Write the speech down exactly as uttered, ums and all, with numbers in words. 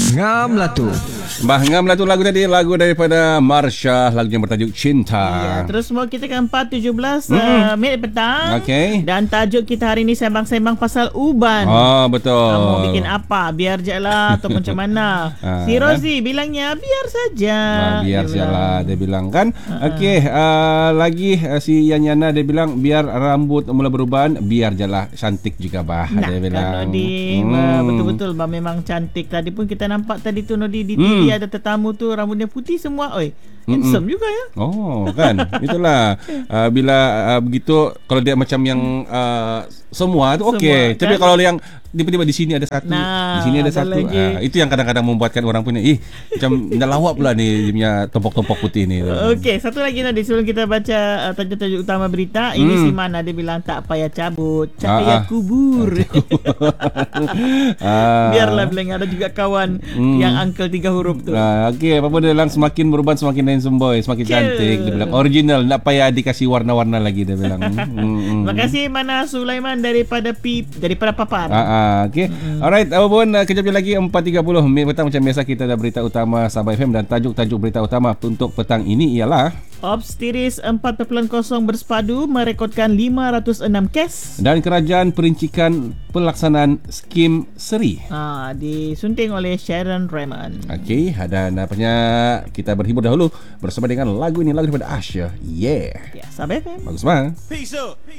Ngam lah tu. Bah ngam lah tu lagu tadi, lagu daripada Marsha, lagu yang bertajuk Cinta. Ya, terus semua kita kan empat tujuh belas Mm-mm. uh, minit petang. Okey. Dan tajuk kita hari ni sembang-sembang pasal uban. Ah, betul. Kamu bikin apa? Biar je lah atau macam mana? Ah, Si Rozi bilangnya biar saja. Nah, biar Dia sialah bilang. dia bilang kan. Uh-uh. Okey, uh, lagi uh, si Yanyana dia bilang biar rambut mula beruban, biar jelah cantik juga bah. Nah, Dia bilang. kan Nodi hmm. betul-betul bah, memang cantik. Tadi pun kita nampak tadi tu Nodi di T V Hmm. ada tetamu tu rambutnya putih semua. Oi, handsome juga ya. Oh kan. Itulah uh, bila uh, begitu kalau dia macam yang uh, semua tu okey. Semua, Tapi kan? kalau yang tiba-tiba di sini ada satu, Nah, di sini ada, ada satu. lagi. Uh, itu yang kadang-kadang membuatkan orang punya ih macam dah lawak pula ni dia punya tompok-tompok putih ni. Okey, satu lagi Nodi sebelum kita baca uh, tajuk-tajuk utama berita. Ini Hmm. si Mana dia bilang tak payah cabut, tak Ah, payah ah. kubur. Ah. Biarlah bilang ada juga kawan Hmm. yang uncle tiga huruf tu. Ah, okey, apa pun dia bilang semakin beruban semakin handsome boy, semakin Cel. cantik. Dia bilang original, tak payah dikasih warna-warna lagi dia bilang. Hmm, hmm. Terima kasih Mana Sulaiman daripada Pip daripada Papar. Ah, ah, okey. Alright, apa pun uh, kejap je lagi empat tiga puluh minit petang macam biasa kita ada berita utama Sabah F M dan tajuk-tajuk berita utama untuk petang ini ialah Ops Tiris empat titik kosong bersepadu merekodkan lima ratus enam kes. dan kerajaan perincikan pelaksanaan skim seri. Ah, disunting oleh Sharon Raymond. Okey, dan apanya kita berhibur dahulu bersama dengan lagu ini, lagu daripada Asha. Yeah. Ya, Sabah F M. Bagus banget. Peace up.